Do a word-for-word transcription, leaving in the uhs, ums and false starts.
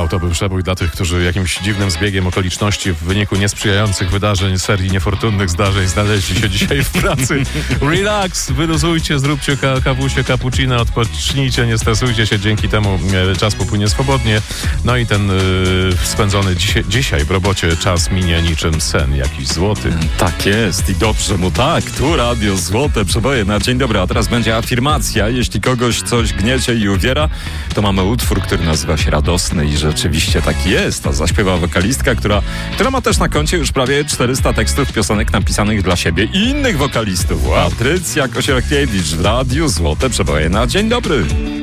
to był przebój dla tych, którzy jakimś dziwnym zbiegiem okoliczności w wyniku niesprzyjających wydarzeń, serii niefortunnych zdarzeń znaleźli się dzisiaj w pracy. Relax, wyluzujcie, zróbcie ka- kawusie, cappuccino, odpocznijcie, nie stresujcie się, dzięki temu e, czas popłynie swobodnie. No i ten e, spędzony dzisiaj, dzisiaj w robocie czas minie niczym sen jakiś złoty. Tak jest i dobrze mu tak. Tu Radio Złote Przeboje na dzień dobry, a teraz będzie afirmacja. Jeśli kogoś coś gniecie i uwiera, to mamy utwór, który nazywa się Radosny i rzeczywiście taki jest. A zaśpiewa wokalistka, która, która ma też na koncie już prawie czterysta tekstów piosenek napisanych dla siebie i innych wokalistów. Patrycja Kosiarkiewicz w Radiu Złote Przeboje na dzień dobry.